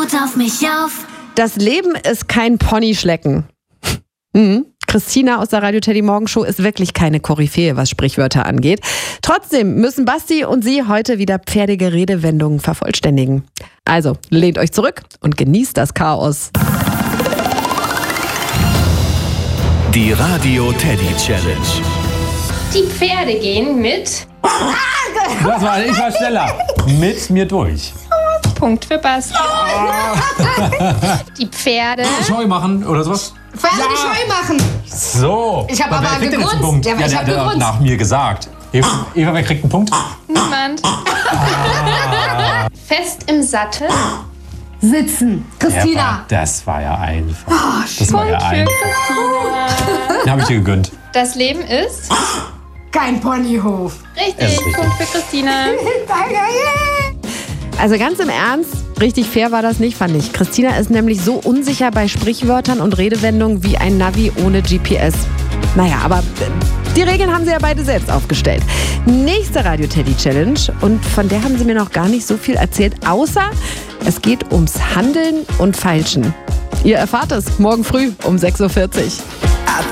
Schaut auf mich auf. Das Leben ist kein Ponyschlecken. Christina aus der Radio Teddy Morgenshow ist wirklich keine Koryphäe, was Sprichwörter angeht. Trotzdem müssen Basti und sie heute wieder pferdige Redewendungen vervollständigen. Also, lehnt euch zurück und genießt das Chaos. Die Radio Teddy Challenge. Die Pferde gehen mit Ich war schneller. Mit mir durch. Punkt für Basti. Die Pferde. Scheu machen oder sowas? Pferde die Scheu machen. So. Ich habe aber wer kriegt denn jetzt einen gegrunzt. Punkt? Ja, aber ich habe der hat gegrunzt. nach mir gesagt. Eva, wer kriegt einen Punkt? Niemand. Fest im Sattel. Sitzen. Christina. Das war ja einfach. Das war ja Punkt für einfach. Christina. Den habe ich dir gegönnt. Das Leben ist Kein Ponyhof. richtig. Es ist richtig. Punkt für Christina. Also ganz im Ernst, richtig fair war das nicht, fand ich. Christina ist nämlich so unsicher bei Sprichwörtern und Redewendungen wie ein Navi ohne GPS. Naja, aber die Regeln haben sie ja beide selbst aufgestellt. Nächste Radio Teddy Challenge, und von der haben sie mir noch gar nicht so viel erzählt, außer es geht ums Handeln und Feilschen. Ihr erfahrt es morgen früh um 6:40 Uhr.